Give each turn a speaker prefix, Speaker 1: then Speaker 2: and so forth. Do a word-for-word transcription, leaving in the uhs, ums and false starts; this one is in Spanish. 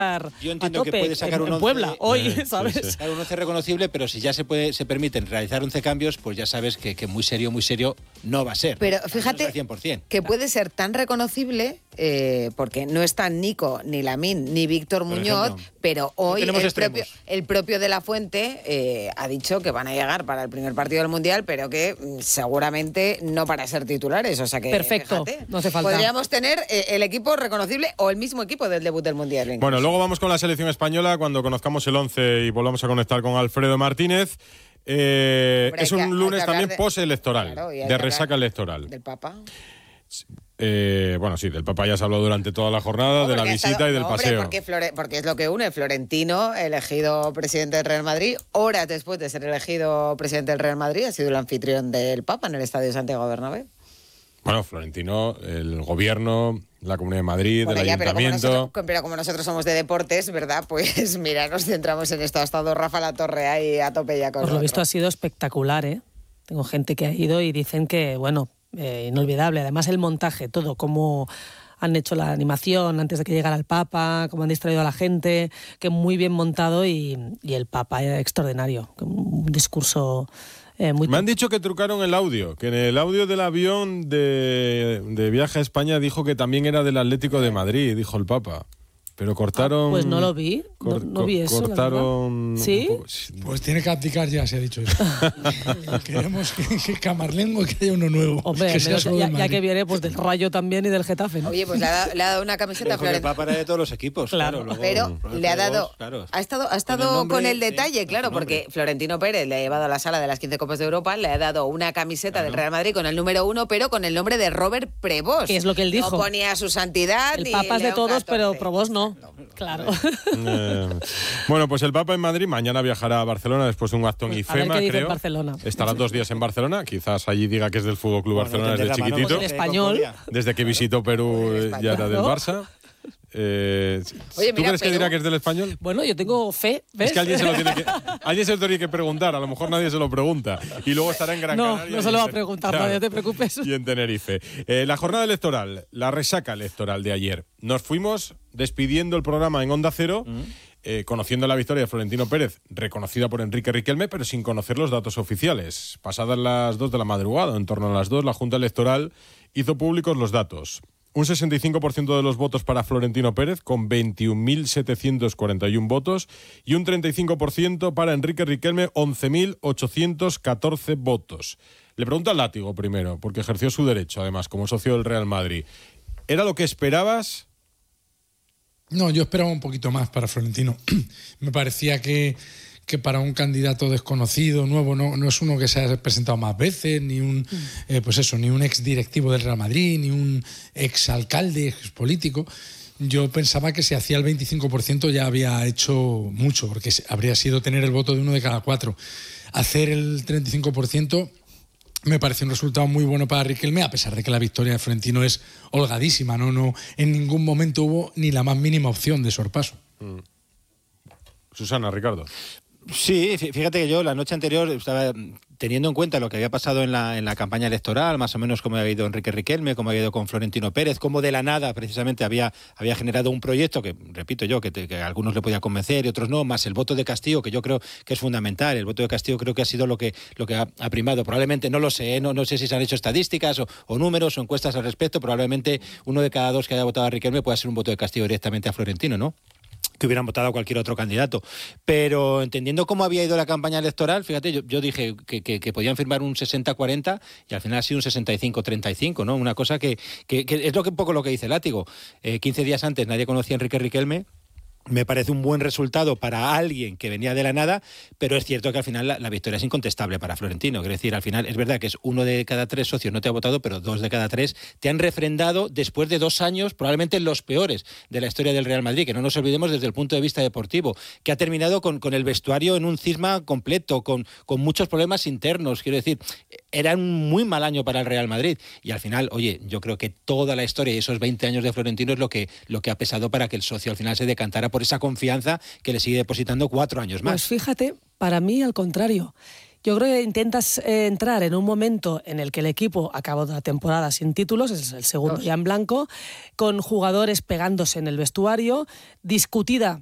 Speaker 1: Yo entiendo
Speaker 2: a tope
Speaker 1: que puede sacar
Speaker 2: en,
Speaker 1: un
Speaker 2: en
Speaker 1: once,
Speaker 2: Puebla hoy,
Speaker 1: eh,
Speaker 2: ¿sabes?
Speaker 1: Sí, sí. Sacar un once reconocible, pero si ya se puede se permiten realizar once cambios, pues ya sabes que, que muy serio, muy serio no va a ser.
Speaker 3: Pero
Speaker 1: ¿no?
Speaker 3: fíjate
Speaker 1: al cien por ciento.
Speaker 3: Que puede ser tan reconocible, eh, porque no están Nico, ni Lamine, ni Víctor Muñoz,
Speaker 1: ejemplo,
Speaker 3: pero hoy
Speaker 1: no
Speaker 3: el propio, el propio de la Fuente eh, ha dicho que van a llegar para el primer partido del Mundial, pero que mm, seguramente no para ser titulares. O sea que,
Speaker 2: perfecto,
Speaker 3: fíjate,
Speaker 2: no hace falta.
Speaker 3: Podríamos tener eh, el equipo reconocible o el mismo equipo del debut del Mundial. Incluso.
Speaker 4: Bueno, luego vamos con la selección española cuando conozcamos el once y volvamos a conectar con Alfredo Martínez. Eh,
Speaker 3: Hombre,
Speaker 4: es
Speaker 3: hay
Speaker 4: un
Speaker 3: que-
Speaker 4: lunes
Speaker 3: hay que
Speaker 4: también
Speaker 3: hablar de-
Speaker 4: postelectoral,
Speaker 3: Claro, y hay
Speaker 4: de
Speaker 3: que hablar
Speaker 4: resaca electoral.
Speaker 3: ¿Del Papa?
Speaker 4: Eh, bueno, sí, del Papa ya se habló durante toda la jornada,
Speaker 3: No,
Speaker 4: de la
Speaker 3: porque ha
Speaker 4: visita
Speaker 3: estado-
Speaker 4: y del
Speaker 3: no, hombre,
Speaker 4: paseo.
Speaker 3: Porque, Flore- porque es lo que une Florentino, elegido presidente del Real Madrid, horas después de ser elegido presidente del Real Madrid, ha sido el anfitrión del Papa en el Estadio Santiago Bernabéu.
Speaker 4: Bueno, Florentino, el gobierno, la Comunidad de Madrid,
Speaker 3: Bueno,
Speaker 4: el
Speaker 3: ya, pero como,
Speaker 4: ayuntamiento...
Speaker 3: nosotros, pero como nosotros somos de deportes, ¿verdad? Pues mira, nos centramos en esto. Ha estado Rafa La Torre ahí a tope ya con
Speaker 2: Por lo
Speaker 3: nosotros.
Speaker 2: visto ha sido espectacular, ¿eh? Tengo gente que ha ido y dicen que, bueno, eh, inolvidable. Además el montaje, todo, cómo han hecho la animación antes de que llegara el Papa, cómo han distraído a la gente, que muy bien montado y, y el Papa era extraordinario. Un discurso... Eh, muy
Speaker 4: Me han dicho que trucaron el audio, que en el audio del avión de, de viaje a España dijo que también era del Atlético de Madrid, dijo el Papa. Pero cortaron...
Speaker 2: Ah, pues no lo vi, no,
Speaker 4: cor-
Speaker 2: no vi eso. la
Speaker 4: Cortaron...
Speaker 2: verdad. ¿Sí?
Speaker 4: un poco-
Speaker 5: Pues tiene que abdicar ya, se ha dicho eso. Queremos que, que Camarlengo que haya uno nuevo.
Speaker 2: Hombre,
Speaker 5: que sea
Speaker 2: menos-
Speaker 5: solo
Speaker 2: ya,
Speaker 5: del
Speaker 2: ya
Speaker 5: Madrid.
Speaker 2: que viene pues del Rayo también y del Getafe, ¿no?
Speaker 3: Oye, pues le ha, dado- le ha dado una camiseta a
Speaker 1: Porque el
Speaker 3: Florentino.
Speaker 1: Papa era de todos los equipos.
Speaker 2: Claro.
Speaker 1: Claro, luego-
Speaker 3: Pero
Speaker 1: luego
Speaker 3: le ha
Speaker 1: luego,
Speaker 3: dado,
Speaker 1: claro.
Speaker 3: ha estado, ha
Speaker 1: Con el
Speaker 3: estado
Speaker 1: nombre,
Speaker 3: con el
Speaker 1: sí,
Speaker 3: detalle,
Speaker 1: con
Speaker 3: claro,
Speaker 1: su nombre.
Speaker 3: porque Florentino Pérez le ha llevado a la sala de las quince Copas de Europa, le ha dado una camiseta del Real Madrid con el número uno, pero con el nombre de Robert Prevost.
Speaker 2: Que es lo que él dijo.
Speaker 3: No ponía su santidad.
Speaker 2: El
Speaker 3: ni
Speaker 2: Papa es de
Speaker 3: León
Speaker 2: todos, pero
Speaker 3: catorce.
Speaker 2: Provost no. Claro.
Speaker 4: Eh, bueno, pues el Papa en Madrid mañana viajará a Barcelona después de un acto en
Speaker 2: Pues a ver
Speaker 4: IFEMA,
Speaker 2: qué dice en
Speaker 4: creo.
Speaker 2: Barcelona.
Speaker 4: Estará dos días en Barcelona, quizás allí diga que es del Fútbol Club
Speaker 1: Bueno,
Speaker 4: Barcelona desde
Speaker 1: tendrá mano,
Speaker 4: chiquitito.
Speaker 2: pues el español.
Speaker 4: Desde que visitó Perú eh, ya era del
Speaker 2: ¿no?
Speaker 4: Barça. Eh,
Speaker 3: Oye,
Speaker 4: ¿Tú
Speaker 3: mira,
Speaker 4: crees que
Speaker 3: Perú-
Speaker 4: dirá que es del español?
Speaker 2: Bueno, yo tengo fe, ¿ves?
Speaker 4: Es que alguien se lo tiene que, alguien se lo tiene que preguntar, a lo mejor nadie se lo pregunta. Y luego estará en Gran
Speaker 2: No,
Speaker 4: Canaria.
Speaker 2: no se
Speaker 4: y
Speaker 2: lo va
Speaker 4: en
Speaker 2: a
Speaker 4: Ten-
Speaker 2: preguntar,
Speaker 4: Claro.
Speaker 2: no te preocupes.
Speaker 4: Y en Tenerife. Eh, la jornada electoral, la resaca electoral de ayer. Nos fuimos despidiendo el programa en Onda Cero, eh, conociendo la victoria de Florentino Pérez, reconocida por Enrique Riquelme, pero sin conocer los datos oficiales. Pasadas las dos de la madrugada, en torno a las dos, la Junta Electoral hizo públicos los datos. Un sesenta y cinco por ciento de los votos para Florentino Pérez, con veintiún mil setecientos cuarenta y uno votos, y un treinta y cinco por ciento para Enrique Riquelme, once mil ochocientos catorce votos. Le pregunto al Látigo primero, porque ejerció su derecho, además, como socio del Real Madrid. ¿Era lo que esperabas?
Speaker 5: No, yo esperaba un poquito más para Florentino. Me parecía que, que para un candidato desconocido, nuevo, no, no es uno que se haya presentado más veces, ni un eh, pues eso, ni un ex directivo del Real Madrid, ni un ex alcalde, ex político. Yo pensaba que si hacía el veinticinco por ciento ya había hecho mucho, porque habría sido tener el voto de uno de cada cuatro. Hacer el treinta y cinco por ciento me parece un resultado muy bueno para Riquelme, a pesar de que la victoria de Florentino es holgadísima, ¿no? No, en ningún momento hubo ni la más mínima opción de sorpaso.
Speaker 4: Mm. Susana, Ricardo.
Speaker 1: Sí, fí- fíjate que yo la noche anterior estaba teniendo en cuenta lo que había pasado en la, en la campaña electoral, más o menos cómo había ido Enrique Riquelme, cómo había ido con Florentino Pérez, cómo de la nada precisamente había, había generado un proyecto que, repito yo, que, te- que a algunos le podía convencer y otros no, más el voto de Castillo, que yo creo que es fundamental. El voto de Castillo creo que ha sido lo que, lo que ha, ha primado. Probablemente, no lo sé, ¿eh? no, no sé si se han hecho estadísticas o, o números o encuestas al respecto, probablemente uno de cada dos que haya votado a Riquelme pueda ser un voto de Castillo directamente a Florentino, ¿no? Que hubieran votado a cualquier otro candidato. Pero entendiendo cómo había ido la campaña electoral, fíjate, yo, yo dije que, que, que podían firmar un sesenta cuarenta y al final ha sido un sesenta y cinco treinta y cinco, ¿no? Una cosa que, que, que es lo que un poco lo que dice Látigo. Eh, quince días antes nadie conocía a Enrique Riquelme. Me parece un buen resultado para alguien que venía de la nada, pero es cierto que al final la, la victoria es incontestable para Florentino. Es decir, al final es verdad que es uno de cada tres socios no te ha votado, pero dos de cada tres te han refrendado después de dos años, probablemente los peores de la historia del Real Madrid, que no nos olvidemos desde el punto de vista deportivo, que ha terminado con, con el vestuario en un cisma completo, con, con muchos problemas internos. Quiero decir, era un muy mal año para el Real Madrid. Y al final, oye, yo creo que toda la historia y esos veinte años de Florentino es lo que, lo que ha pesado para que el socio al final se decantara por esa confianza que le sigue depositando cuatro años más.
Speaker 2: Pues fíjate, para mí al contrario. Yo creo que intentas eh, entrar en un momento en el que el equipo acabó la temporada sin títulos, es el segundo ya en blanco, con jugadores pegándose en el vestuario, discutida